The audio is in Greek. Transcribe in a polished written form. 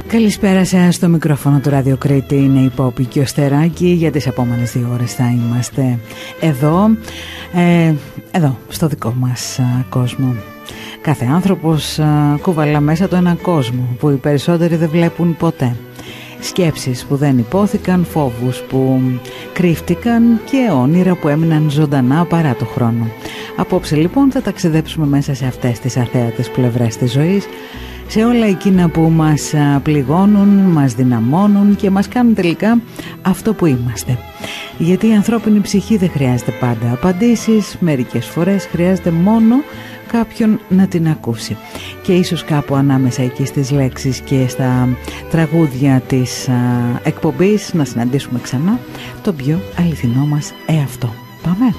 Καλησπέρα σας, στο μικρόφωνο του Ραδιοκρίτη είναι η Πόπη και ο Στεράκη. Για τις επόμενες 2 ώρες θα είμαστε εδώ στο δικό μας κόσμο. Κάθε άνθρωπος κουβαλά μέσα του έναν κόσμο που οι περισσότεροι δεν βλέπουν ποτέ. Σκέψεις που δεν υπόθηκαν, φόβους που κρύφτηκαν και όνειρα που έμειναν ζωντανά παρά το χρόνο. Απόψε λοιπόν θα ταξιδέψουμε μέσα σε αυτές τις αθέατες πλευρές της ζωής, σε όλα εκείνα που μας πληγώνουν, μας δυναμώνουν και μας κάνουν τελικά αυτό που είμαστε. Γιατί η ανθρώπινη ψυχή δεν χρειάζεται πάντα απαντήσεις, μερικές φορές χρειάζεται μόνο κάποιον να την ακούσει. Και ίσως κάπου ανάμεσα εκεί στις λέξεις και στα τραγούδια της εκπομπής να συναντήσουμε ξανά το πιο αληθινό μας εαυτό. Πάμε!